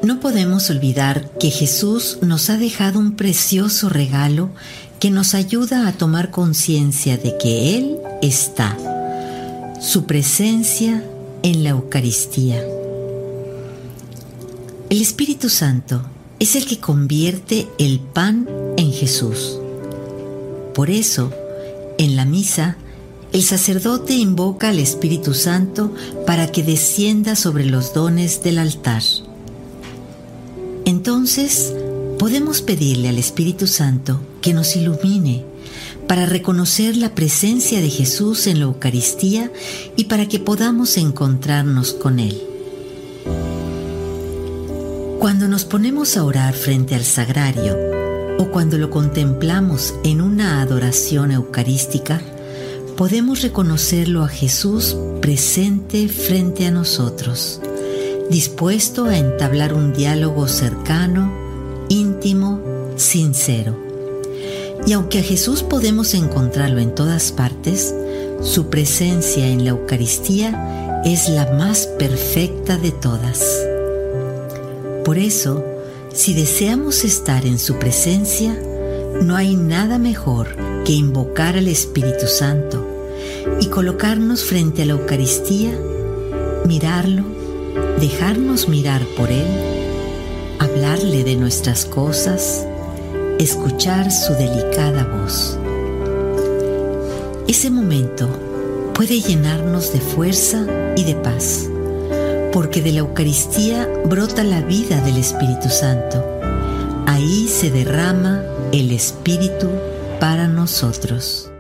No podemos olvidar que Jesús nos ha dejado un precioso regalo que nos ayuda a tomar conciencia de que Él está, su presencia en la Eucaristía. El Espíritu Santo es el que convierte el pan en Jesús. Por eso, en la misa, el sacerdote invoca al Espíritu Santo para que descienda sobre los dones del altar. Entonces, podemos pedirle al Espíritu Santo que nos ilumine para reconocer la presencia de Jesús en la Eucaristía y para que podamos encontrarnos con Él. Cuando nos ponemos a orar frente al sagrario o cuando lo contemplamos en una adoración eucarística, podemos reconocerlo a Jesús presente frente a nosotros, dispuesto a entablar un diálogo cercano, íntimo, sincero. Y aunque a Jesús podemos encontrarlo en todas partes, su presencia en la Eucaristía es la más perfecta de todas. Por eso, si deseamos estar en su presencia, no hay nada mejor que invocar al Espíritu Santo y colocarnos frente a la Eucaristía, mirarlo, dejarnos mirar por Él, hablarle de nuestras cosas, escuchar su delicada voz. Ese momento puede llenarnos de fuerza y de paz, porque de la Eucaristía brota la vida del Espíritu Santo. Ahí se derrama el Espíritu para nosotros.